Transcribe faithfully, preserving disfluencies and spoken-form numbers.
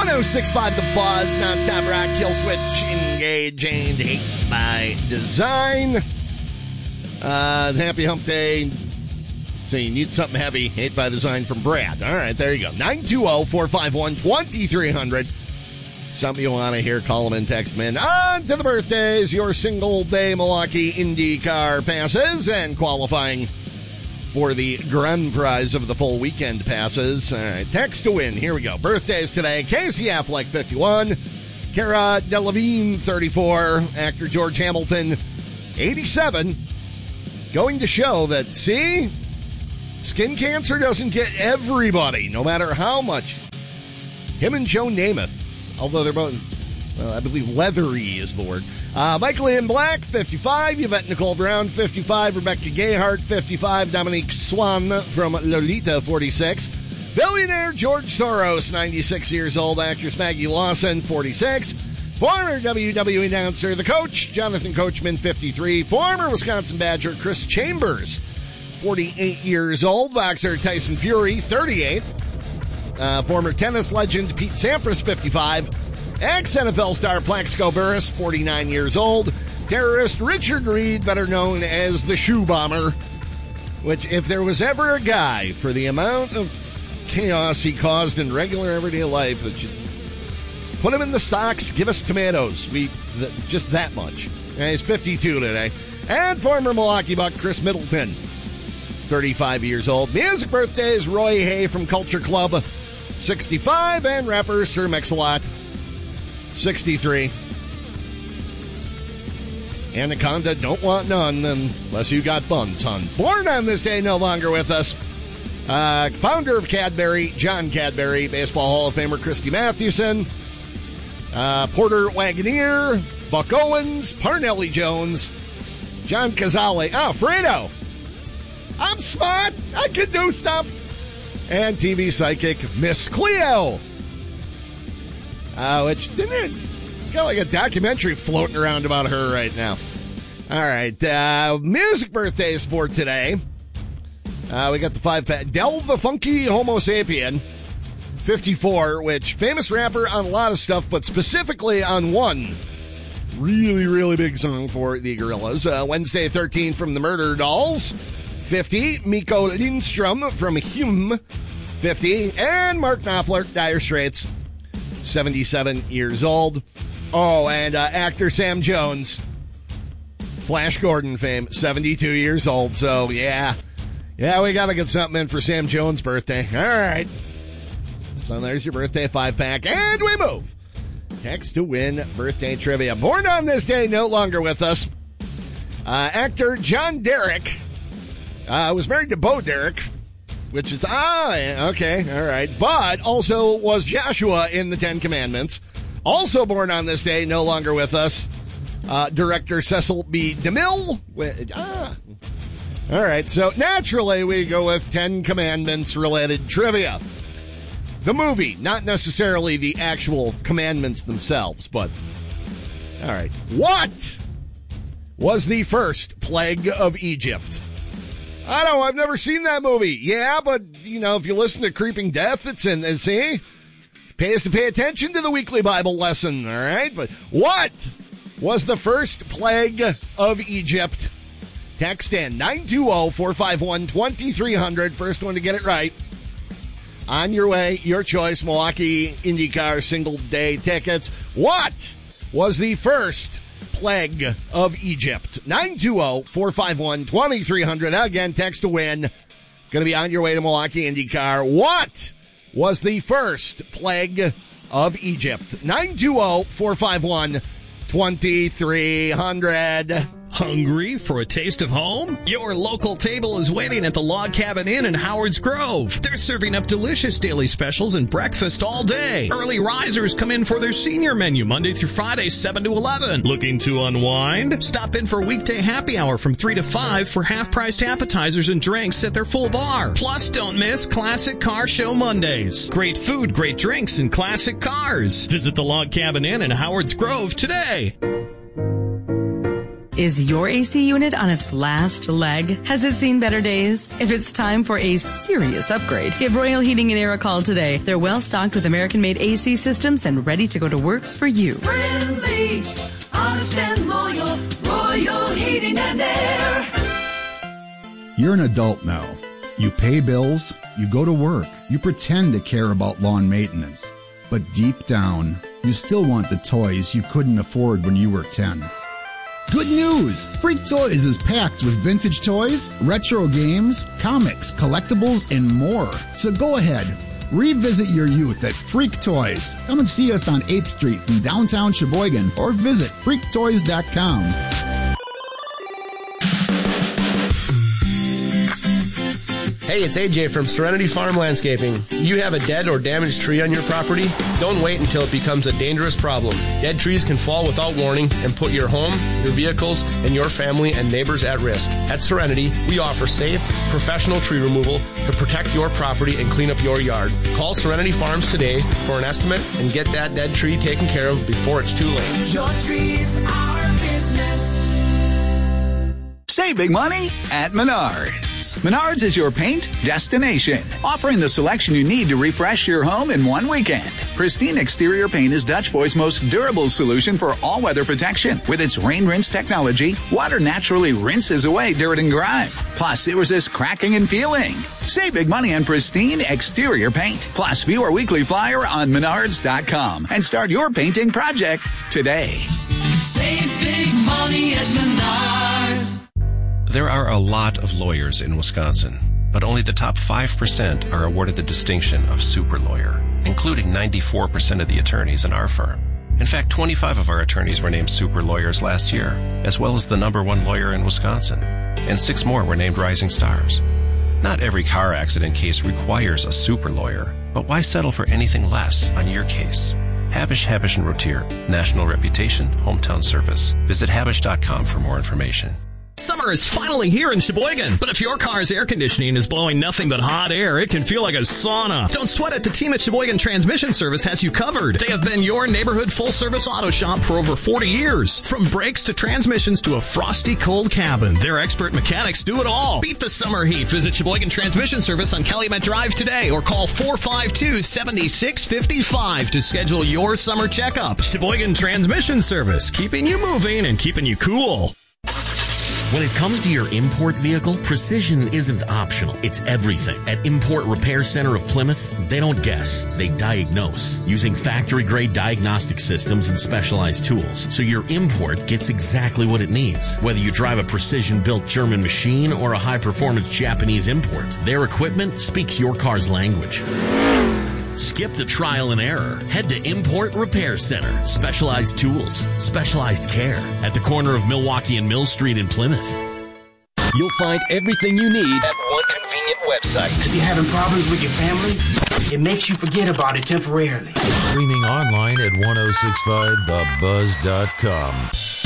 one oh six point five The Buzz, nonstop rock, kill switch, engage, and hate by design. Uh, happy hump day. So you need something heavy, hate by design from Brad. All right, there you go. nine two zero, four five one, two three zero zero. Something you want to hear, call them in, text them in. On to the birthdays, your single day Milwaukee IndyCar passes and qualifying for the grand prize of the full weekend passes. All right, text to win. Here we go. Birthdays today. Casey Affleck, fifty-one. Cara Delevingne, thirty-four. Actor George Hamilton, eighty-seven. Going to show that, see, skin cancer doesn't get everybody, no matter how much. Him and Joe Namath, although they're both, well, I believe leathery is the word. Uh, Michael Ian Black, fifty-five. Yvette Nicole Brown, fifty-five. Rebecca Gayheart, fifty-five. Dominique Swan from Lolita, forty-six. Billionaire George Soros, ninety-six years old. Actress Maggie Lawson, forty-six. Former W W E announcer, the Coach, Jonathan Coachman, fifty-three. Former Wisconsin Badger, Chris Chambers, forty-eight years old. Boxer Tyson Fury, thirty-eight. Uh, former tennis legend Pete Sampras, fifty-five. Ex-N F L star Plaxico Burress, forty-nine years old. Terrorist Richard Reed, better known as the Shoe Bomber, which, if there was ever a guy for the amount of chaos he caused in regular everyday life that should put him in the stocks, give us tomatoes. We th- just that much. And he's fifty-two today. And former Milwaukee Buck Chris Middleton, thirty-five years old. Music birthdays, Roy Hay from Culture Club, sixty-five. And rapper Sir Mix-a-Lot, sixty-three. Anaconda don't want none unless you got buns, hun. Born on this day, no longer with us. Uh, founder of Cadbury, John Cadbury. Baseball Hall of Famer Christy Mathewson. Uh, Porter Wagoneer, Buck Owens, Parnelli Jones, John Cazale. Oh, Fredo. I'm smart. I can do stuff. And T V psychic Miss Cleo. Uh, which didn't it got like a documentary floating around about her right now. All right, uh, music birthdays for today. Uh, we got the five pack. Del the Funky Homo Sapien, fifty-four, which famous rapper on a lot of stuff, but specifically on one really, really big song for the Gorillaz. Uh, Wednesday thirteenth from the Murder Dolls, fifty. Miko Lindstrom from Hume, fifty. And Mark Knopfler, Dire Straits, seventy-seven years old. Oh, and uh, actor Sam Jones, Flash Gordon fame, seventy-two years old. So, yeah. Yeah, we got to get something in for Sam Jones' birthday. All right. So there's your birthday five-pack. And we move. Text to win birthday trivia. Born on this day, no longer with us. Uh, actor John Derek uh, was married to Bo Derek, which is, ah, okay, all right. But also was Joshua in the Ten Commandments. Also born on this day, no longer with us. Uh, director Cecil B. DeMille. Ah. All right, so naturally we go with Ten Commandments-related trivia. The movie, not necessarily the actual commandments themselves, but... All right. What was the first plague of Egypt? I don't know, I've never seen that movie. Yeah, but, you know, if you listen to Creeping Death, it's in, and see? Pays to pay attention to the weekly Bible lesson, all right? But what was the first plague of Egypt? Text in nine two zero, four five one, two three zero zero. First one to get it right. On your way, your choice, Milwaukee IndyCar single day tickets. What was the first plague of Egypt? nine two zero, four five one, two three zero zero. Again, text to win. Going to be on your way to Milwaukee IndyCar. What was the first plague of Egypt? nine two zero, four five one, two three zero zero. Hungry for a taste of home? Your local table is waiting at the Log Cabin Inn in Howard's Grove. They're serving up delicious daily specials and breakfast all day. Early risers come in for their senior menu Monday through Friday, seven to eleven. Looking to unwind? Stop in for weekday happy hour from three to five for half-priced appetizers and drinks at their full bar. Plus, don't miss Classic Car Show Mondays. Great food, great drinks, and classic cars. Visit the Log Cabin Inn in Howard's Grove today. Is your A C unit on its last leg? Has it seen better days? If it's time for a serious upgrade, give Royal Heating and Air a call today. They're well stocked with American-made A C systems and ready to go to work for you. Friendly, honest and loyal, Royal Heating and Air. You're an adult now. You pay bills, you go to work, you pretend to care about lawn maintenance. But deep down, you still want the toys you couldn't afford when you were ten. Good news! Freak Toys is packed with vintage toys, retro games, comics, collectibles, and more. So go ahead, revisit your youth at Freak Toys. Come and see us on eighth Street in downtown Sheboygan or visit freak toys dot com. Hey, it's A J from Serenity Farm Landscaping. You have a dead or damaged tree on your property? Don't wait until it becomes a dangerous problem. Dead trees can fall without warning and put your home, your vehicles, and your family and neighbors at risk. At Serenity, we offer safe, professional tree removal to protect your property and clean up your yard. Call Serenity Farms today for an estimate and get that dead tree taken care of before it's too late. Your trees are our business. Save big money at Menards. Menards is your paint destination, offering the selection you need to refresh your home in one weekend. Pristine Exterior Paint is Dutch Boy's most durable solution for all-weather protection. With its rain rinse technology, water naturally rinses away dirt and grime. Plus, it resists cracking and peeling. Save big money on Pristine Exterior Paint. Plus, view our weekly flyer on menards dot com and start your painting project today. Save big money at Menards. There are a lot of lawyers in Wisconsin, but only the top five percent are awarded the distinction of super lawyer, including ninety-four percent of the attorneys in our firm. In fact, twenty-five of our attorneys were named super lawyers last year, as well as the number one lawyer in Wisconsin, and six more were named rising stars. Not every car accident case requires a super lawyer, but why settle for anything less on your case? Habish, Habish and Rotier, national reputation, hometown service. Visit habish dot com for more information. Summer is finally here in Sheboygan, but if your car's air conditioning is blowing nothing but hot air, it can feel like a sauna. Don't sweat it. The team at Sheboygan Transmission Service has you covered. They have been your neighborhood full-service auto shop for over forty years. From brakes to transmissions to a frosty cold cabin, their expert mechanics do it all. Beat the summer heat. Visit Sheboygan Transmission Service on Calumet Drive today or call four five two, seven six five five to schedule your summer checkup. Sheboygan Transmission Service, keeping you moving and keeping you cool. When it comes to your import vehicle, precision isn't optional. It's everything. At Import Repair Center of Plymouth, they don't guess, they diagnose, using factory-grade diagnostic systems and specialized tools, so your import gets exactly what it needs. Whether you drive a precision-built German machine or a high-performance Japanese import, their equipment speaks your car's language. Skip the trial and error. Head to Import Repair Center. Specialized tools, specialized care at the corner of Milwaukee and Mill Street in Plymouth. You'll find everything you need at one convenient website. If you're having problems with your family, it makes you forget about it temporarily. Streaming online at ten sixty-five the buzz dot com.